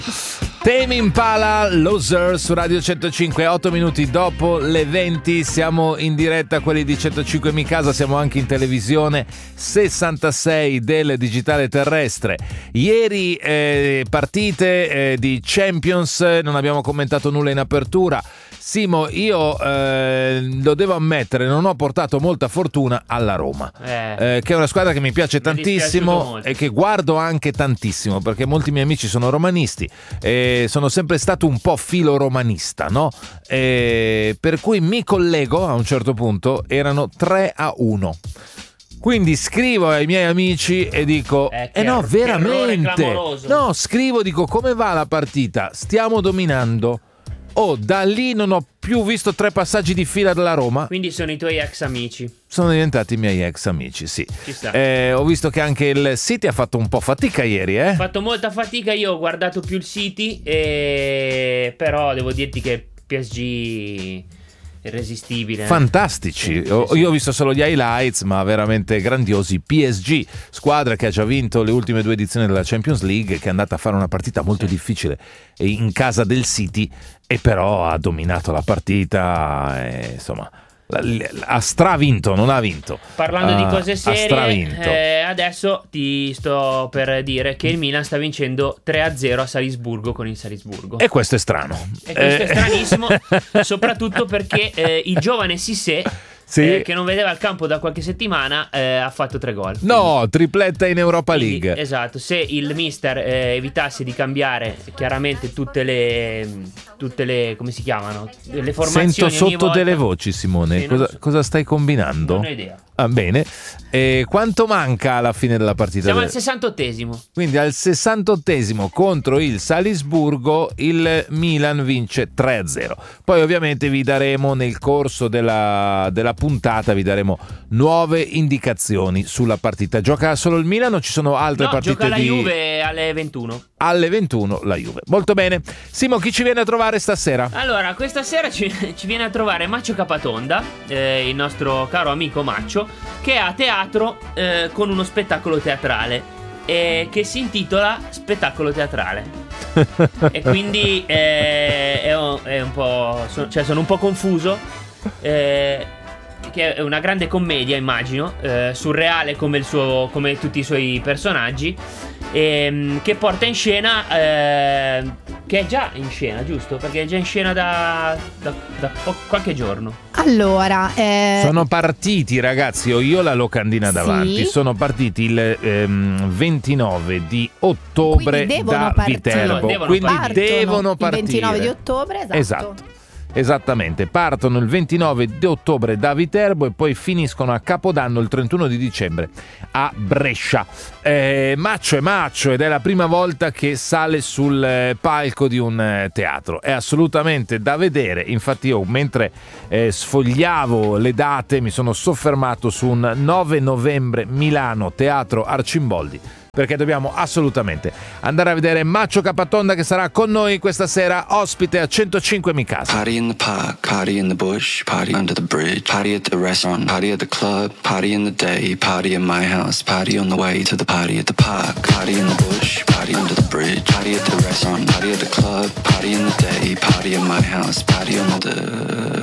Tame Impala, Loser su Radio 105, 8 minuti dopo le 20, siamo in diretta, quelli di 105 Mi Casa, siamo anche in televisione, 66 del digitale terrestre. Ieri partite di Champions, non abbiamo commentato nulla in apertura. Simo, io lo devo ammettere, non ho portato molta fortuna alla Roma, che è una squadra che mi piace tantissimo e che guardo anche tantissimo, perché molti miei amici sono romanisti e sono sempre stato un po' filo romanista, no? Per cui mi collego a un certo punto, erano 3-1. Quindi scrivo ai miei amici e dico no, veramente, no, scrivo, dico come va la partita, stiamo dominando. Da lì non ho più visto 3 passaggi di fila della Roma. Quindi sono i tuoi ex amici. Sono diventati i miei ex amici, sì. Ci sta. Ho visto che anche il City ha fatto un po' fatica ieri, Ha fatto molta fatica, io ho guardato più il City, però devo dirti che PSG... irresistibile. Fantastici. Io ho visto solo gli highlights, ma veramente grandiosi. PSG, squadra che ha già vinto le ultime 2 edizioni della Champions League, che è andata a fare una partita molto difficile in casa del City, e però ha dominato la partita, insomma ha stravinto, non ha vinto. Parlando di cose serie, adesso ti sto per dire che il Milan sta vincendo 3-0 a Salisburgo con il Salisburgo. E questo è strano. E questo è stranissimo, soprattutto perché il giovane Cissé, che non vedeva il campo da qualche settimana, ha fatto 3 gol. No, tripletta in Europa League. Esatto, se il mister evitasse di cambiare chiaramente tutte le come si chiamano? Le formazioni. Sento sotto volta. Delle voci, Simone. Sì, cosa stai combinando? Non ho idea. Bene. Quanto manca alla fine della partita? Siamo al 68esimo. Quindi al 68esimo contro il Salisburgo il Milan vince 3-0. Poi ovviamente vi daremo nel corso della puntata, vi daremo nuove indicazioni sulla partita. Gioca solo il Milan o ci sono altre partite? Gioca la Juve alle 21. Alle 21 la Juve. Molto bene. Simo, chi ci viene a trovare stasera? Allora, questa sera ci viene a trovare Maccio Capatonda, il nostro caro amico Maccio, che è a teatro con uno spettacolo teatrale che si intitola Spettacolo Teatrale. E quindi è un po', sono un po' confuso, che è una grande commedia, immagino, surreale come tutti i suoi personaggi, che porta in scena, che è già in scena, giusto? Perché è già in scena da qualche giorno. Allora, sono partiti, ragazzi, ho io la locandina davanti. Sono partiti il 29 di ottobre da Viterbo. Quindi devono partire il 29 di ottobre, esatto. Esattamente, partono il 29 di ottobre da Viterbo e poi finiscono a Capodanno il 31 di dicembre a Brescia. Maccio è Maccio ed è la prima volta che sale sul palco di un teatro. È assolutamente da vedere. Infatti io mentre sfogliavo le date mi sono soffermato su un 9 novembre Milano, Teatro Arcimboldi, perché dobbiamo assolutamente andare a vedere Maccio Capatonda, che sarà con noi questa sera ospite a 105 Mi Casa. Party in the park, party in the bush, party under the bridge, party at the restaurant, party at the club, party in the day, party in my house, party on the way to the party at the park, party in the bush, party under the bridge, party at the restaurant, party at the club, party in the day, party in my house, party on the